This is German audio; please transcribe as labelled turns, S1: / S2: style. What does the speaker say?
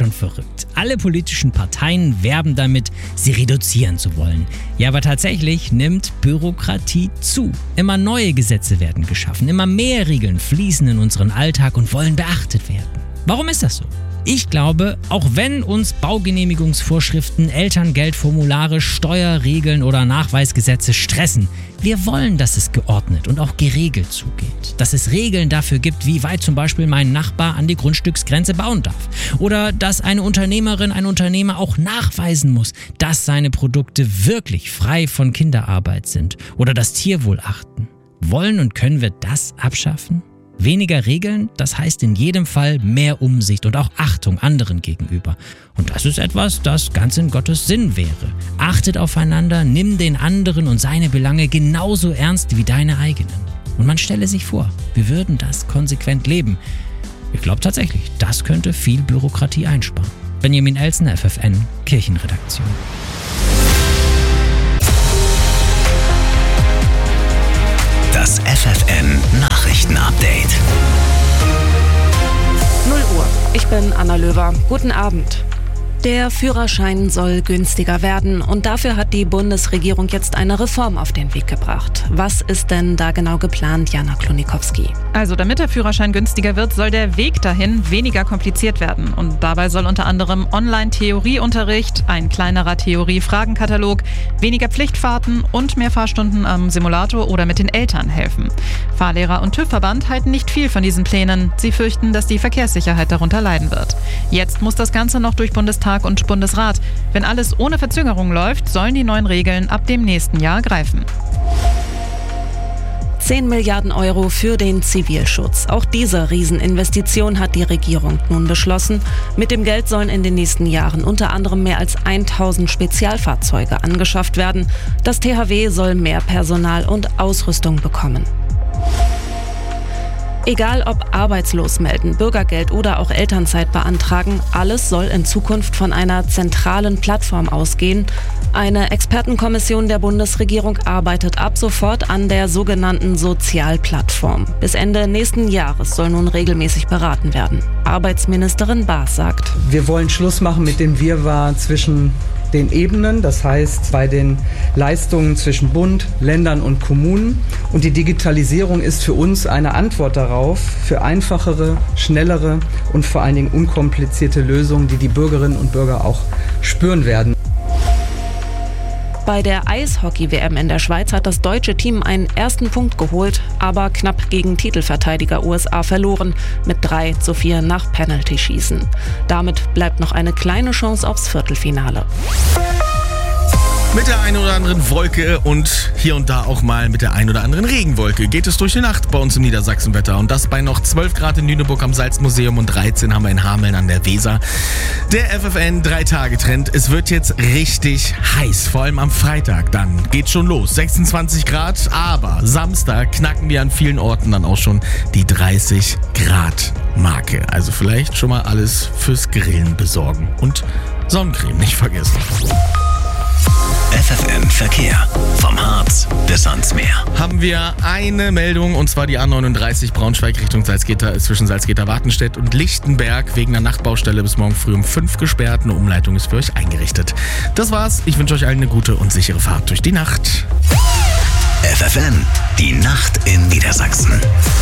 S1: schon verrückt. Alle politischen Parteien werben damit, sie reduzieren zu wollen. Ja, aber tatsächlich nimmt Bürokratie zu. Immer neue Gesetze werden geschaffen, immer mehr Regeln fließen in unseren Alltag und wollen beachtet werden. Warum ist das so? Ich glaube, auch wenn uns Baugenehmigungsvorschriften, Elterngeldformulare, Steuerregeln oder Nachweisgesetze stressen, wir wollen, dass es geordnet und auch geregelt zugeht. Dass es Regeln dafür gibt, wie weit zum Beispiel mein Nachbar an die Grundstücksgrenze bauen darf. Oder dass eine Unternehmerin, ein Unternehmer auch nachweisen muss, dass seine Produkte wirklich frei von Kinderarbeit sind oder das Tierwohl achten. Wollen und können wir das abschaffen? Weniger Regeln, das heißt in jedem Fall mehr Umsicht und auch Achtung anderen gegenüber. Und das ist etwas, das ganz in Gottes Sinn wäre. Achtet aufeinander, nimm den anderen und seine Belange genauso ernst wie deine eigenen. Und man stelle sich vor, wir würden das konsequent leben. Ich glaube tatsächlich, das könnte viel Bürokratie einsparen. Benjamin Elsner, FFN, Kirchenredaktion.
S2: Das FFN Nachrichtenupdate.
S3: 0 Uhr. Ich bin Anna Löwer. Guten Abend. Der Führerschein soll günstiger werden und dafür hat die Bundesregierung jetzt eine Reform auf den Weg gebracht. Was ist denn da genau geplant, Jana Klonikowski?
S4: Also damit der Führerschein günstiger wird, soll der Weg dahin weniger kompliziert werden. Und dabei soll unter anderem Online-Theorieunterricht, ein kleinerer Theorie-Fragenkatalog, weniger Pflichtfahrten und mehr Fahrstunden am Simulator oder mit den Eltern helfen. Fahrlehrer und TÜV-Verband halten nicht viel von diesen Plänen. Sie fürchten, dass die Verkehrssicherheit darunter leiden wird. Jetzt muss das Ganze noch durch Bundestag und Bundesrat. Wenn alles ohne Verzögerung läuft, sollen die neuen Regeln ab dem nächsten Jahr greifen.
S3: 10 Milliarden Euro für den Zivilschutz. Auch diese Rieseninvestition hat die Regierung nun beschlossen. Mit dem Geld sollen in den nächsten Jahren unter anderem mehr als 1000 Spezialfahrzeuge angeschafft werden. Das THW soll mehr Personal und Ausrüstung bekommen. Egal ob arbeitslos melden, Bürgergeld oder auch Elternzeit beantragen, alles soll in Zukunft von einer zentralen Plattform ausgehen. Eine Expertenkommission der Bundesregierung arbeitet ab sofort an der sogenannten Sozialplattform. Bis Ende nächsten Jahres soll nun regelmäßig beraten werden. Arbeitsministerin Baas sagt:
S5: Wir wollen Schluss machen mit dem Wirrwarr zwischen den Ebenen, das heißt bei den Leistungen zwischen Bund, Ländern und Kommunen. Und die Digitalisierung ist für uns eine Antwort darauf, für einfachere, schnellere und vor allen Dingen unkomplizierte Lösungen, die die Bürgerinnen und Bürger auch spüren werden.
S3: Bei der Eishockey-WM in der Schweiz hat das deutsche Team einen ersten Punkt geholt, aber knapp gegen Titelverteidiger USA verloren, mit 3:4 nach Penalty-Schießen. Damit bleibt noch eine kleine Chance aufs Viertelfinale.
S6: Mit der einen oder anderen Wolke und hier und da auch mal mit der einen oder anderen Regenwolke geht es durch die Nacht bei uns im Niedersachsenwetter. Und das bei noch 12 Grad in Lüneburg am Salzmuseum und 13 haben wir in Hameln an der Weser. Der FFN 3-Tage-Trend. Es wird jetzt richtig heiß, vor allem am Freitag. Dann geht's schon los. 26 Grad, aber Samstag knacken wir an vielen Orten dann auch schon die 30 Grad Marke. Also vielleicht schon mal alles fürs Grillen besorgen. Und Sonnencreme nicht vergessen.
S2: FFN Verkehr. Vom Harz bis ans Meer.
S6: Haben wir eine Meldung, und zwar die A39 Braunschweig Richtung Salzgitter ist zwischen Salzgitter-Wartenstedt und Lichtenberg wegen einer Nachtbaustelle bis morgen früh um 5 gesperrt. Eine Umleitung ist für euch eingerichtet. Das war's. Ich wünsche euch allen eine gute und sichere Fahrt durch die Nacht.
S2: FFN, die Nacht in Niedersachsen.